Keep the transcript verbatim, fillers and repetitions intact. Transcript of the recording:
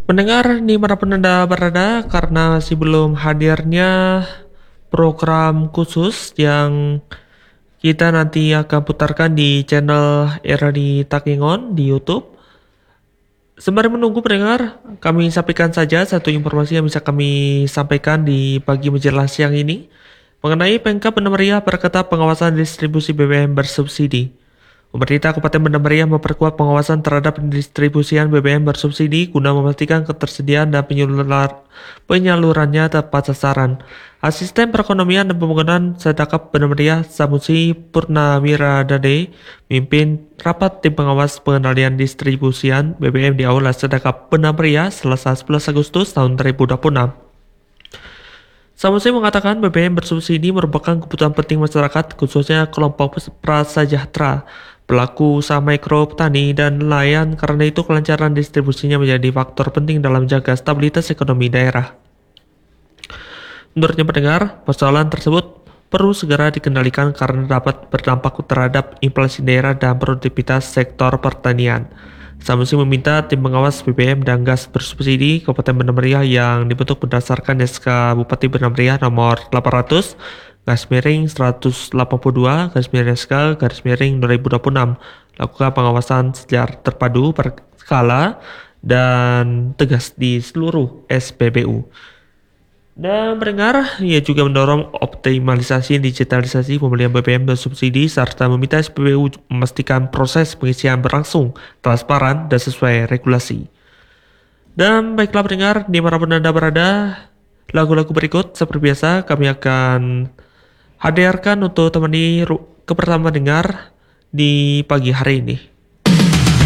Pendengar dimanapun Anda berada, karena masih belum hadirnya program khusus yang kita nanti akan putarkan di channel Era di Takingon di YouTube. Sembari menunggu pendengar, kami sampaikan saja satu informasi yang bisa kami sampaikan di pagi menjelang siang ini mengenai Pemkab Banda Meriah perketat pengawasan distribusi B B M bersubsidi. Pemerintah Kabupaten Banda Meriah memperkuat pengawasan terhadap pendistribusian B B M bersubsidi guna memastikan ketersediaan dan penyaluran, penyalurannya tepat sasaran. Asisten Perekonomian dan Pembangunan Sedekap Banda Meriah Samusi Purnamiradade memimpin rapat tim pengawas pengendalian distribusian B B M di Aula Sedekap Banda Meriah Selasa sebelas Agustus tahun dua ribu dua puluh enam. Samusi mengatakan B B M bersubsidi merupakan kebutuhan penting masyarakat, khususnya kelompok prasejahtera, pelaku usaha mikro, petani, dan nelayan. Karena itu kelancaran distribusinya menjadi faktor penting dalam menjaga stabilitas ekonomi daerah. Menurutnya pendengar, persoalan tersebut perlu segera dikendalikan karena dapat berdampak terhadap inflasi daerah dan produktivitas sektor pertanian. Samusi meminta tim pengawas B B M dan gas bersubsidi Kabupaten Banda Meriah yang dibentuk berdasarkan S K Bupati Banda Meriah nomor delapan ratus garis miring seratus delapan puluh dua garis miring S K garis miring dua ribu dua puluh enam lakukan pengawasan secara terpadu berskala dan tegas di seluruh S P B U. Dan mendengar, ia juga mendorong optimalisasi digitalisasi pembelian B B M bersubsidi serta meminta S P B U memastikan proses pengisian berlangsung transparan dan sesuai regulasi. Dan baiklah pendengar, dimanapun Anda berada, lagu-lagu berikut seperti biasa kami akan hadirkan untuk temani kebersamaan dengar di pagi hari ini.